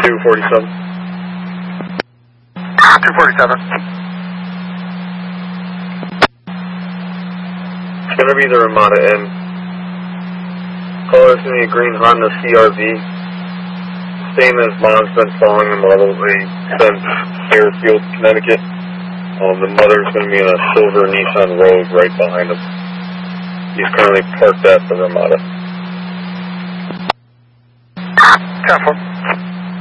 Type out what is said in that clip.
247. 247. It's going to be the Ramada N. Color's going to be a green Honda CRV. Same as mom's been following them all the way since Fairfield, Connecticut. The mother's going to be in a silver Nissan Rogue right behind him. He's currently parked at the Ramada. 10-4.